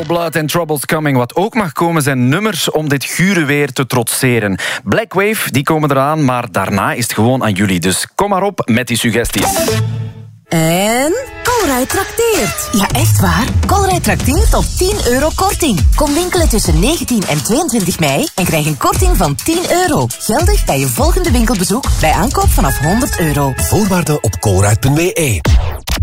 Royal Blood en Troubles Coming. Wat ook mag komen zijn nummers om dit gure weer te trotseren. Black Wave, die komen eraan, maar daarna is het gewoon aan jullie. Dus kom maar op met die suggesties. En Colruyt trakteert. Ja, echt waar. Colruyt trakteert tot €10 korting. Kom winkelen tussen 19 en 22 mei en krijg een korting van €10. Geldig bij je volgende winkelbezoek bij aankoop vanaf €100. Voorwaarden op colruyt.be.